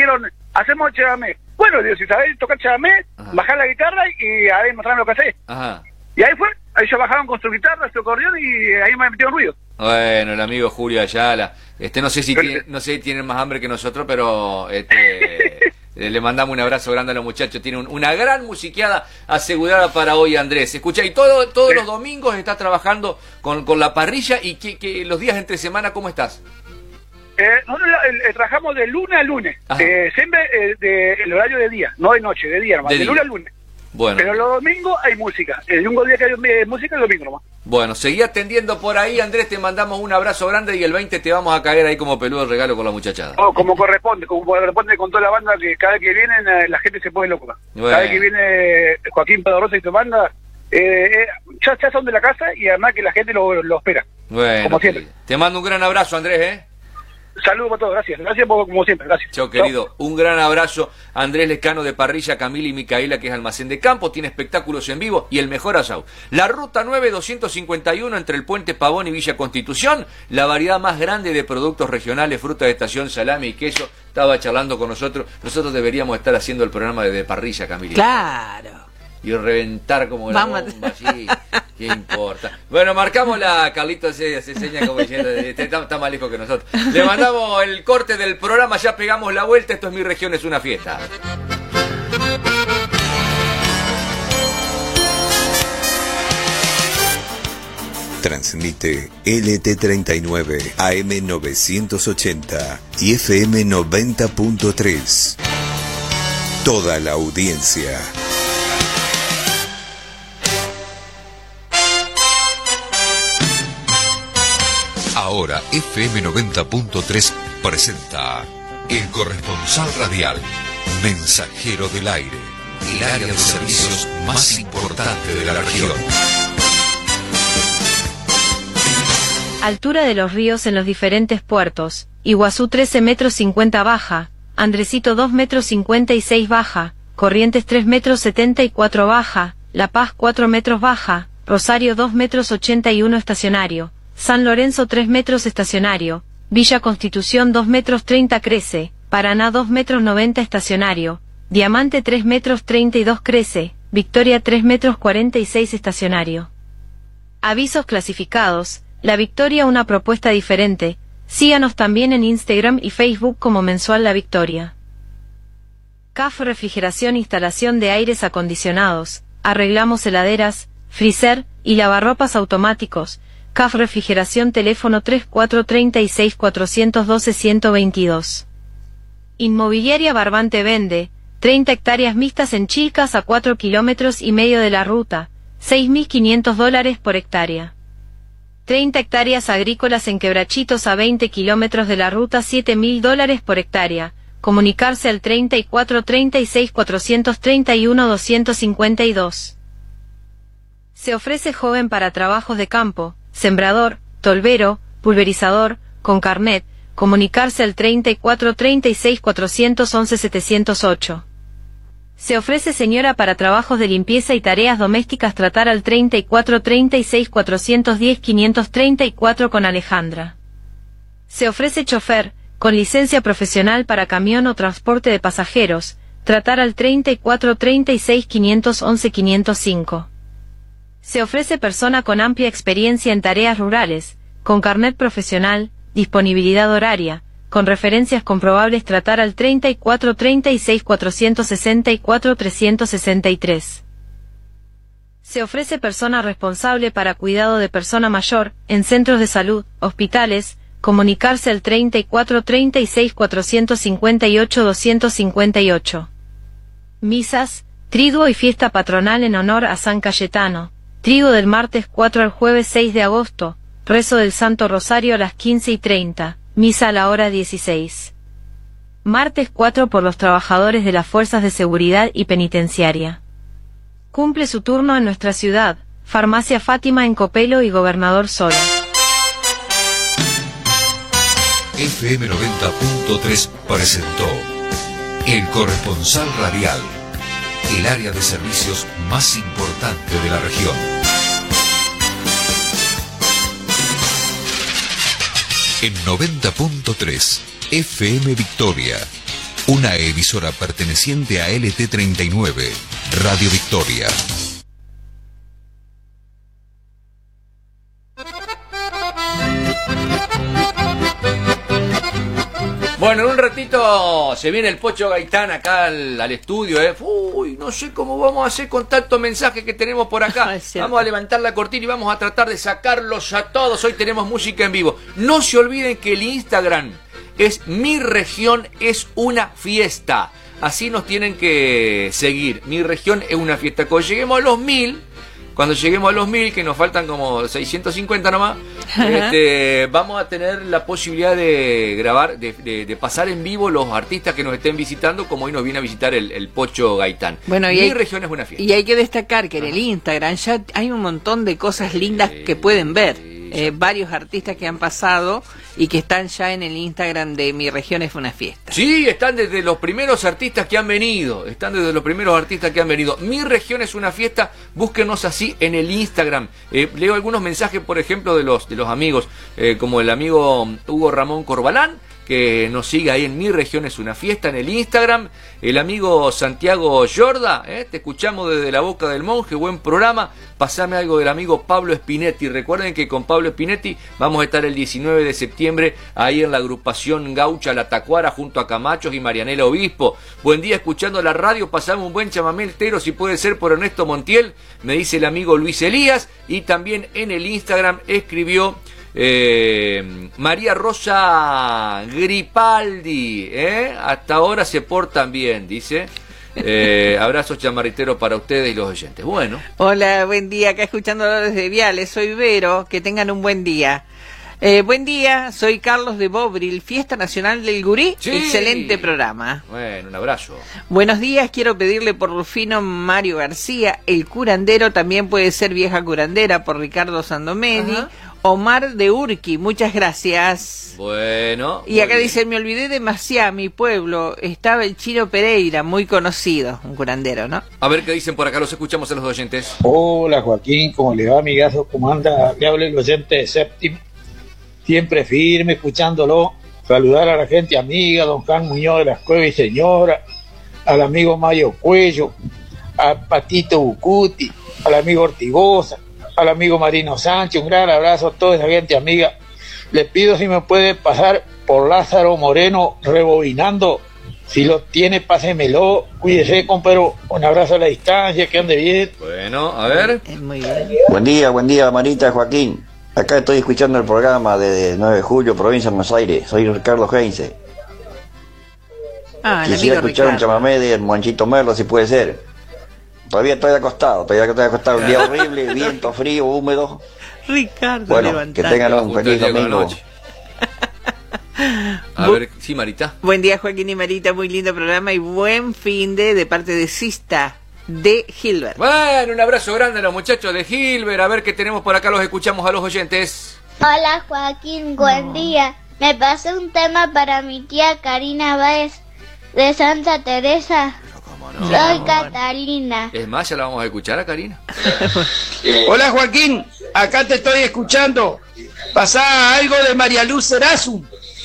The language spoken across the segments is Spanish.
dijeron, hacemos chamamé. Bueno, digo, si sabés tocar chamamé, bajá la guitarra y ahí mostrarme lo que hacés. Ajá. Y ahí fue, ahí ellos bajaban con su guitarra, su acordeón y ahí me metieron ruido. Bueno, el amigo Julio Ayala, no sé si tienen más hambre que nosotros, pero le mandamos un abrazo grande a los muchachos. Tiene una gran musiqueada asegurada para hoy, Andrés. Escucha, y todos los domingos estás trabajando con la parrilla, y que los días entre semana, ¿cómo estás? Nosotros trabajamos de lunes a lunes, siempre el horario de día, no de noche, de día nomás, de lunes a lunes. Bueno. Pero los domingos hay música, el único día que hay música es el domingo nomás. Bueno, seguí atendiendo por ahí, Andrés, te mandamos un abrazo grande, y el 20 te vamos a caer ahí como peludo regalo con la muchachada. Como corresponde con toda la banda, que cada vez que vienen la gente se pone loca. Bueno. Cada vez que viene Joaquín Pedrosa y su banda, ya son de la casa, y además que la gente lo espera. Bueno, como siempre. Te mando un gran abrazo, Andrés, Saludos para todos, gracias como siempre, gracias. Chao, querido. Un gran abrazo, Andrés Lescano de Parrilla Camila y Micaela, que es almacén de campo, tiene espectáculos en vivo y el mejor asado. La ruta 9251 entre el Puente Pavón y Villa Constitución, la variedad más grande de productos regionales, fruta de estación, salami y queso. Estaba charlando con nosotros deberíamos estar haciendo el programa de Parrilla, Camila. Claro. Y reventar como la bomba, sí, ¿qué importa? Bueno, marcamos Carlitos se seña como diciendo, está más lejos que nosotros. Le mandamos el corte del programa, ya pegamos la vuelta, esto es Mi Región es una fiesta. Transmite LT39 AM 980 y FM 90.3. Toda la audiencia. Ahora FM 90.3 presenta El Corresponsal Radial, Mensajero del Aire, el área de servicios más importante de la región. Altura de los ríos en los diferentes puertos: Iguazú 13 metros 50 baja, Andresito 2 metros 56 baja, Corrientes 3 metros 74 baja, La Paz 4 metros baja, Rosario 2 metros 81 estacionario, San Lorenzo 3 metros estacionario, Villa Constitución 2 metros 30 crece, Paraná 2 metros 90 estacionario, Diamante 3 metros 32 crece, Victoria 3 metros 46 estacionario. Avisos clasificados: La Victoria, una propuesta diferente. Síganos también en Instagram y Facebook como Mensual La Victoria. CAF Refrigeración, instalación de aires acondicionados, arreglamos heladeras, freezer y lavarropas automáticos. CAF Refrigeración, teléfono 3436 412 122. Inmobiliaria Barbante vende 30 hectáreas mixtas en Chilcas, a 4,5 kilómetros de la ruta, $6.500 por hectárea. 30 hectáreas agrícolas en Quebrachitos, a 20 kilómetros de la ruta, $7.000 por hectárea. Comunicarse al 3436 431 252. Se ofrece joven para trabajos de campo, sembrador, tolvero, pulverizador, con carnet. Comunicarse al 3436 411 708. Se ofrece señora para trabajos de limpieza y tareas domésticas. Tratar al 3436 410 534 con Alejandra. Se ofrece chofer, con licencia profesional para camión o transporte de pasajeros. Tratar al 3436 511 505. Se ofrece persona con amplia experiencia en tareas rurales, con carnet profesional, disponibilidad horaria, con referencias comprobables. Tratar al 3436 464 363. Se ofrece persona responsable para cuidado de persona mayor, en centros de salud, hospitales. Comunicarse al 3436 458 258. Misas, triduo y fiesta patronal en honor a San Cayetano. Triduo del martes 4 al jueves 6 de agosto. Rezo del Santo Rosario a las 15:30. Misa a la hora 16. Martes 4 por los trabajadores de las Fuerzas de Seguridad y Penitenciaria. Cumple su turno en nuestra ciudad, Farmacia Fátima en Copelo y Gobernador Sola. FM 90.3 presentó El Corresponsal Radial, el área de servicios más importante de la región. En 90.3 FM Victoria, Una emisora perteneciente a LT39, Radio Victoria. Bueno, en un ratito se viene el Pocho Gaitán acá al estudio, ¿eh? Uy, no sé cómo vamos a hacer con tantos mensajes que tenemos por acá. Vamos a levantar la cortina y vamos a tratar de sacarlos a todos. Hoy tenemos música en vivo. No se olviden que el Instagram es Mi Región es una Fiesta. Así nos tienen que seguir. Mi Región es una Fiesta. Cuando lleguemos a los 1000... Cuando lleguemos a los 1000, que nos faltan como 650 nomás, vamos a tener la posibilidad de grabar, de pasar en vivo los artistas que nos estén visitando, como hoy nos viene a visitar el Pocho Gaitán. Bueno, Mi Región es una Fiesta. Y hay que destacar que en el Instagram ya hay un montón de cosas lindas que pueden ver. Varios artistas que han pasado y que están ya en el Instagram de Mi Región es una Fiesta. Sí, están desde los primeros artistas que han venido. Mi Región es una Fiesta. Búsquenos así en el Instagram. Leo algunos mensajes, por ejemplo, de los amigos, como el amigo Hugo Ramón Corbalán, que nos sigue ahí en Mi Región es una Fiesta en el Instagram. El amigo Santiago Yorda, te escuchamos desde la boca del monje, buen programa. Pasame algo del amigo Pablo Spinetti. Recuerden que con Pablo Spinetti vamos a estar el 19 de septiembre ahí en la agrupación Gaucha La Tacuara junto a Camachos y Marianela Obispo. Buen día escuchando la radio, pasamos un buen chamamé entero, si puede ser por Ernesto Montiel, me dice el amigo Luis Elías. Y también en el Instagram escribió María Rosa Gripaldi, hasta ahora se portan bien, dice. Abrazos chamarriteros para ustedes y los oyentes. Bueno. Hola, buen día, acá escuchándolo desde Viales, soy Vero, que tengan un buen día. Buen día, soy Carlos de Bobril, Fiesta Nacional del Gurí, sí. Excelente programa. Bueno, un abrazo. Buenos días, quiero pedirle por Rufino Mario García, el curandero, también puede ser vieja curandera, por Ricardo Sandomeni. Ajá. Omar de Urqui, muchas gracias. Bueno. Y acá dice, me olvidé de Maciá, mi pueblo, estaba el Chino Pereira, muy conocido, un curandero, ¿no? A ver qué dicen por acá, los escuchamos a los oyentes. Hola Joaquín, ¿cómo le va, amigazo? ¿Cómo anda? Le habla el oyente de Séptimo, siempre firme, escuchándolo. Saludar a la gente amiga, don Juan Muñoz de las Cuevas y Señora, al amigo Mayo Cuello, a Patito Bucuti, al amigo Ortigosa, al amigo Marino Sánchez, un gran abrazo a toda esa gente amiga. Le pido si me puede pasar por Lázaro Moreno rebobinando, si lo tiene pásemelo, cuídese compero, un abrazo a la distancia, que ande bien. Bueno, a ver. Muy bien. Buen día Marita, Joaquín, acá estoy escuchando el programa de 9 de julio, provincia de Buenos Aires, soy Ricardo Heinze. Quisiera escuchar Ricardo. Un chamamé de Monchito Merlo, si puede ser. Todavía estoy acostado, un día horrible, viento frío, húmedo. Ricardo, bueno, que tengan un feliz domingo. A ver, sí, Marita. Buen día, Joaquín y Marita, muy lindo programa y buen fin de parte de Sista de Hilbert. Bueno, un abrazo grande a los muchachos de Hilbert. A ver qué tenemos por acá, los escuchamos a los oyentes. Hola Joaquín, buen día. Me pasó un tema para mi tía Karina Báez de Santa Teresa. No, soy Catalina. Es más, ya la vamos a escuchar a Karina. Hola Joaquín, acá te estoy escuchando. Pasá algo de María Luz Serazu.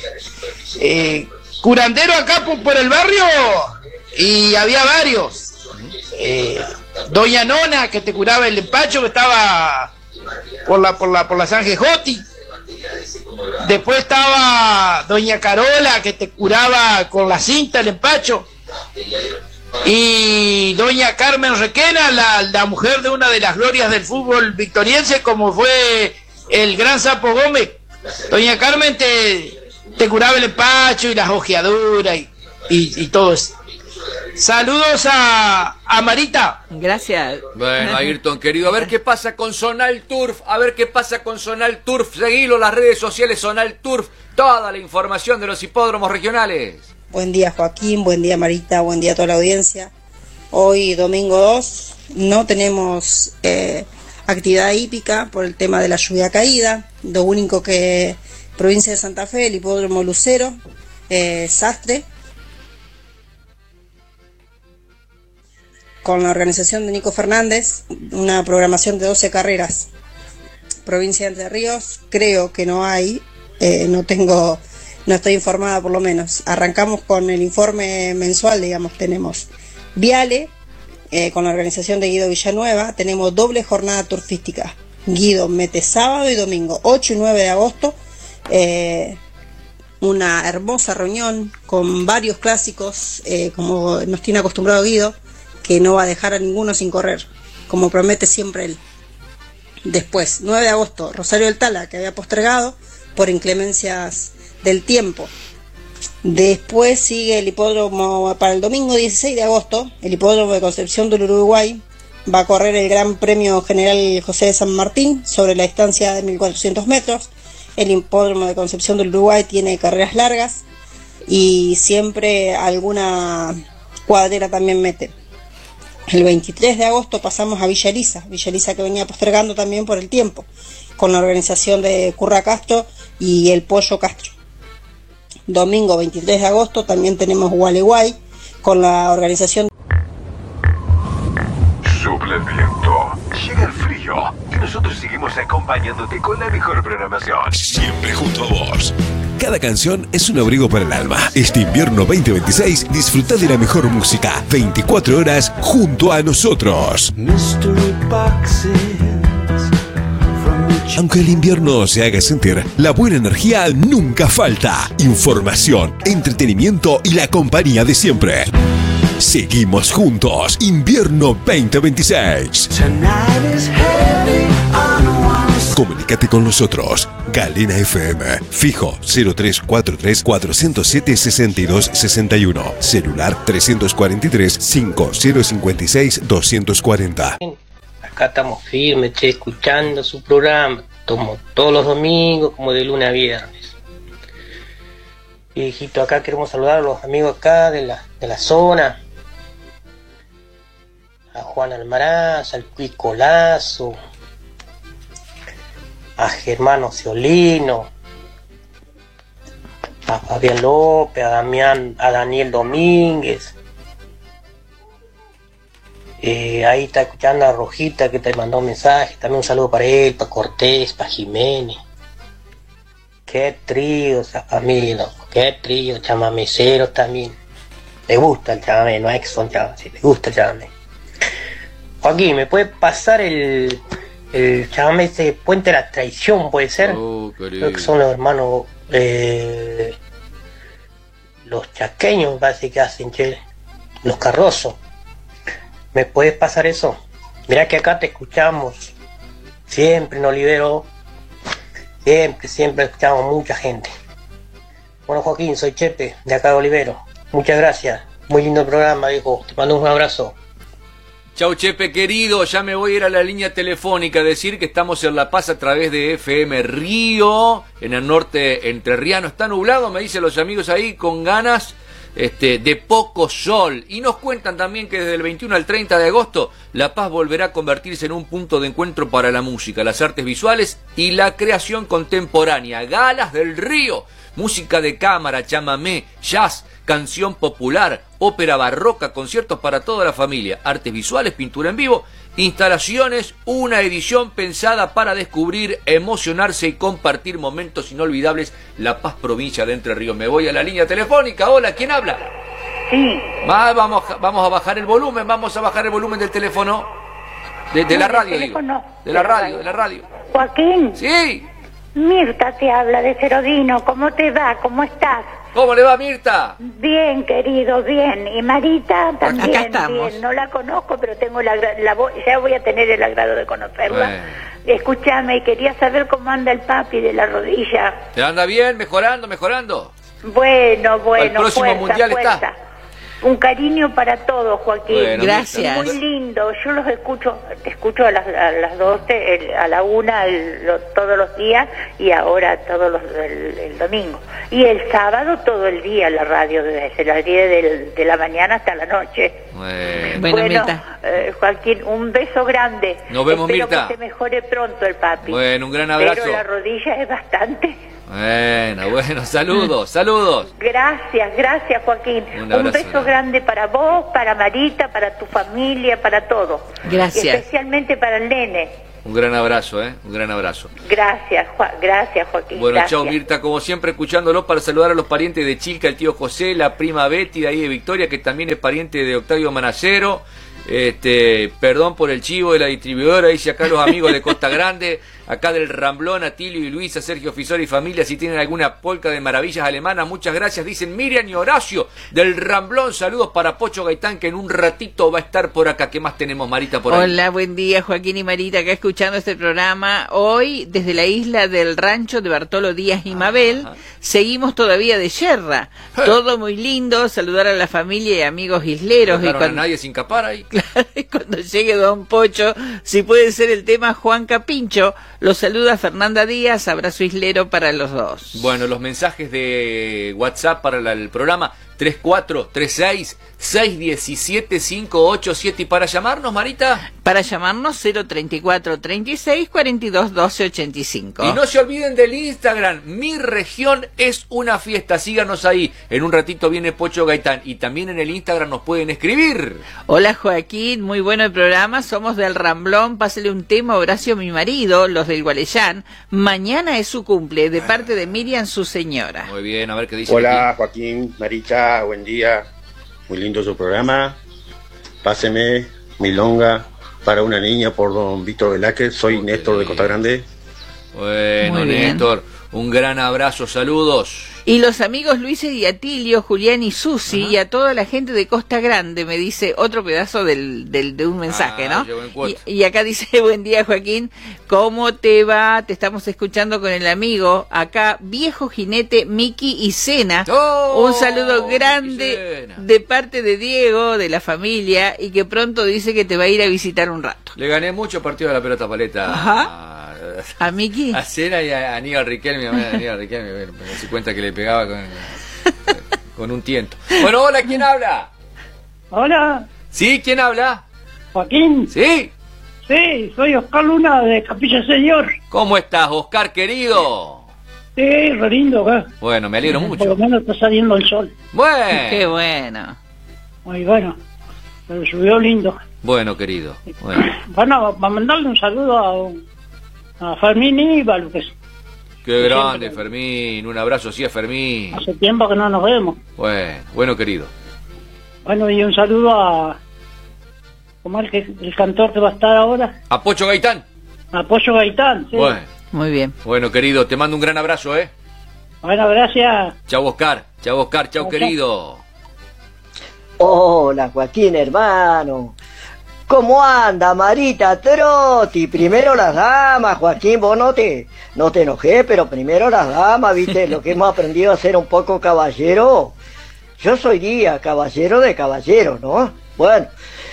Curandero acá por el barrio y había varios. Doña Nona, que te curaba el empacho, que estaba por la San Gejotti. Después estaba Doña Carola, que te curaba con la cinta el empacho. Y Doña Carmen Requena, la mujer de una de las glorias del fútbol victoriense, como fue el Gran Sapo Gómez. Doña Carmen te curaba el empacho y las ojeaduras y todo eso. Saludos a Marita. Gracias. Bueno, Ayrton querido, a ver qué pasa con Zonal Turf, seguilo en las redes sociales, Zonal Turf, toda la información de los hipódromos regionales. Buen día Joaquín, buen día Marita, buen día a toda la audiencia. Hoy domingo 2 no tenemos actividad hípica por el tema de la lluvia caída. Lo único que provincia de Santa Fe, el hipódromo Lucero, Sastre, con la organización de Nico Fernández, una programación de 12 carreras. Provincia de Entre Ríos, creo que no hay, no tengo no estoy informada por lo menos. Arrancamos con el informe mensual, digamos, tenemos Viale, con la organización de Guido Villanueva, tenemos doble jornada turfística. Guido mete sábado y domingo, 8 y 9 de agosto, una hermosa reunión con varios clásicos, como nos tiene acostumbrado Guido, que no va a dejar a ninguno sin correr, como promete siempre él. Después, 9 de agosto, Rosario del Tala, que había postergado por inclemencias del tiempo. Después sigue el hipódromo para el domingo 16 de agosto, el hipódromo de Concepción del Uruguay. Va a correr el Gran Premio General José de San Martín sobre la distancia de 1400 metros. El hipódromo de Concepción del Uruguay tiene carreras largas y siempre alguna cuadrera también mete. El 23 de agosto pasamos a Villa Elisa que venía postergando también por el tiempo, con la organización de Curra Castro y el Pollo Castro. Domingo 23 de agosto también tenemos Gualeguay, con la organización. Sopla el viento, llega el frío y nosotros seguimos acompañándote con la mejor programación. Siempre junto a vos. Cada canción es un abrigo para el alma. Este invierno 2026 disfruta de la mejor música 24 horas junto a nosotros. Aunque el invierno se haga sentir, la buena energía nunca falta. Información, entretenimiento y la compañía de siempre. Seguimos juntos. Invierno 2026. Comunícate con nosotros. Galena FM. Fijo 0343 407 6261. Celular 343 5056 240. Acá estamos firmes, escuchando su programa. Tomo todos los domingos, como de lunes a viernes. Viejito, acá queremos saludar a los amigos acá de la zona. A Juan Almaraz, al Cuico Lazo, a Germano Ciolino, a Fabián López, a Daniel Domínguez. Ahí está escuchando a Rojita que te mandó un mensaje. También un saludo para él, para Cortés, para Jiménez. Qué trío esa familia, loco. Qué trío, chamameceros también. Le gusta el chamamé, no es que son chamamé, sí, le gusta el chamamé. Joaquín, ¿me puede pasar el chamamé ese Puente de la Traición, puede ser? Creo que son los hermanos, los chaqueños, me parece que hacen, che, los Carrosos. ¿Me puedes pasar eso? Mirá que acá te escuchamos siempre en Olivero, siempre escuchamos mucha gente. Bueno, Joaquín, soy Chepe, de acá de Olivero. Muchas gracias, muy lindo programa, viejo, te mando un abrazo. Chau, Chepe querido, ya me voy a ir a la línea telefónica a decir que estamos en La Paz a través de FM Río, en el norte entrerriano. Está nublado, me dicen los amigos ahí, con ganas de poco sol. Y nos cuentan también que desde el 21 al 30 de agosto La Paz volverá a convertirse en un punto de encuentro para la música, las artes visuales y la creación contemporánea. Galas del Río, música de cámara, chamamé, jazz, canción popular, ópera barroca, conciertos para toda la familia, artes visuales, pintura en vivo, instalaciones, una edición pensada para descubrir, emocionarse y compartir momentos inolvidables. La Paz, provincia de Entre Ríos. Me voy a la línea telefónica. Hola, ¿quién habla? Sí. Vamos a bajar el volumen, del teléfono, de la radio, digo. De la radio. Joaquín. Sí. Mirta te habla de Cerodino. ¿Cómo te va? ¿Cómo estás? ¿Cómo le va, Mirta? Bien, querido, bien. Y Marita también, acá estamos. Bien. No la conozco, pero tengo la voz, ya voy a tener el agrado de conocerla. Escúchame, quería saber cómo anda el papi de la rodilla. ¿Te anda bien? ¿Mejorando? Bueno, el próximo mundial fuerza. está. Un cariño para todos, Joaquín. Bueno, gracias. Muy lindo. Yo los escucho, te escucho a las 12, a la 1, todos los días, y ahora el domingo. Y el sábado todo el día la radio, desde las 10 de la mañana hasta la noche. Bueno, Mirta. Joaquín, un beso grande. Nos vemos, Espero Mirta. que se mejore pronto el papi. Bueno, un gran abrazo. Pero la rodilla es bastante. Bueno, saludos. Gracias, Joaquín. Un beso grande para vos, para Marita, para tu familia, para todo. Gracias. Y especialmente para el nene. Un gran abrazo, un gran abrazo. Gracias, gracias, Joaquín. Bueno, gracias. chao, Mirta, como siempre, escuchándolo para saludar a los parientes de Chilca, el tío José, la prima Betty de ahí de Victoria, que también es pariente de Octavio Manacero. Perdón por el chivo de la distribuidora, dice acá los amigos de Costa Grande, acá del Ramblón, Atilio y Luisa, Sergio Fisor y familia, si tienen alguna polca de maravillas alemanas, muchas gracias, dicen Miriam y Horacio del Ramblón. Saludos para Pocho Gaitán, que en un ratito va a estar por acá. ¿Qué más tenemos, Marita, por ahí? Hola, buen día, Joaquín y Marita, acá escuchando este programa hoy desde la isla del rancho de Bartolo Díaz y Mabel. Seguimos todavía de yerra, todo muy lindo, saludar a la familia y amigos isleros. No y a nadie sin capar ahí. Claro, y cuando llegue Don Pocho, si puede ser el tema Juan Capincho, los saluda Fernanda Díaz, abrazo islero para los dos. Bueno, los mensajes de WhatsApp para el programa 3436-617-587. ¿Y para llamarnos, Marita? Para llamarnos 034-36-42-12-85. Y no se olviden del Instagram, Mi Región es una Fiesta. Síganos ahí. En un ratito viene Pocho Gaitán. Y también en el Instagram nos pueden escribir. Hola, Joaquín, muy bueno el programa. Somos del Ramblón. Pásale un tema a Horacio, mi marido, los del Gualeyán. Mañana es su cumple, de parte de Miriam, su señora. Muy bien, a ver qué dice. Hola, Joaquín, Marita, buen día. Muy lindo su programa. Páseme milonga para una niña por don Víctor Velázquez. Soy Néstor de Costa Grande. Bueno, Néstor, un gran abrazo, saludos. Y los amigos Luis y Atilio, Julián y Susi, y a toda la gente de Costa Grande, me dice otro pedazo de un mensaje, ¿no? Y acá dice, buen día, Joaquín, ¿cómo te va? Te estamos escuchando con el amigo, acá, viejo jinete, Miki y Cena. Un saludo grande de parte de Diego, de la familia, y que pronto dice que te va a ir a visitar un rato. Le gané mucho partido de la pelota paleta. ¿A Miki? A Cena y a Aníbal Riquelme, me di cuenta que le pegaba con un tiento. Bueno, hola, ¿quién habla? Hola. ¿Sí? ¿Quién habla? Joaquín. ¿Sí? Sí, soy Oscar Luna de Capilla Señor. ¿Cómo estás, Oscar, querido? Sí, re lindo acá. Bueno, me alegro mucho. Por lo menos está saliendo el sol. Bueno. Qué bueno. Muy bueno. Pero subió lindo. Bueno, querido. Bueno, va a mandarle un saludo a Fermín Íbalo, que qué grande, Fermín. Un abrazo, sí, a Fermín. hace tiempo que no nos vemos. Bueno, querido. Bueno, y un saludo a... ¿Cómo es el cantor que va a estar ahora? A Pocho Gaitán. A Pocho Gaitán, sí. Bueno. Muy bien. Bueno, querido, te mando un gran abrazo, Bueno, gracias. Chau, Oscar. Chau, querido. Hola, Joaquín, hermano. ¿Cómo anda, Marita Trotti? Primero las damas, Joaquín, vos no te enojé, pero primero las damas, ¿viste? Lo que hemos aprendido a ser un poco caballero. Yo soy Díaz, caballero de caballeros, ¿no? Bueno,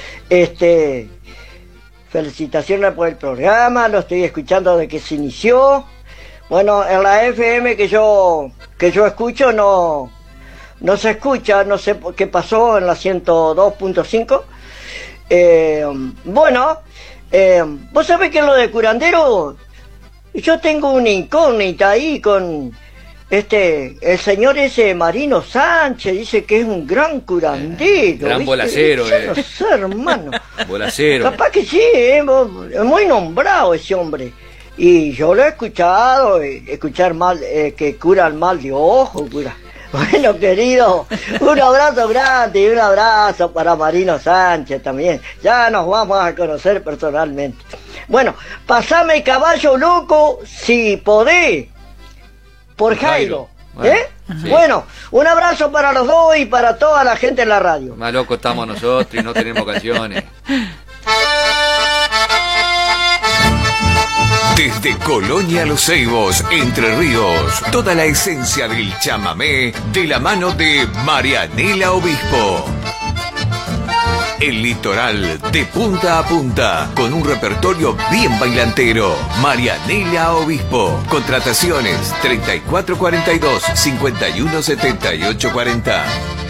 felicitaciones por el programa, lo estoy escuchando desde que se inició. Bueno, en la FM que yo escucho no se escucha, no sé qué pasó en la 102.5. Vos sabés que en lo de curandero yo tengo una incógnita ahí con el señor ese Marino Sánchez, dice que es un gran curandero, gran ¿viste? bolacero, Yo no sé, hermano. Bolacero. Capaz que sí, es muy nombrado ese hombre. Y yo lo he escuchado, escuchar mal, que cura el mal de ojo, cura. Bueno, querido, un abrazo grande y un abrazo para Marino Sánchez también. Ya nos vamos a conocer personalmente. Bueno, pasame Caballo Loco si podés, por Jairo. Sí. Bueno, un abrazo para los dos y para toda la gente en la radio. Más loco estamos nosotros y no tenemos canciones. Desde Colonia Los Ceibos, Entre Ríos, toda la esencia del chamamé de la mano de Marianela Obispo. El litoral de punta a punta, con un repertorio bien bailantero. Marianela Obispo. Contrataciones 3442-517840.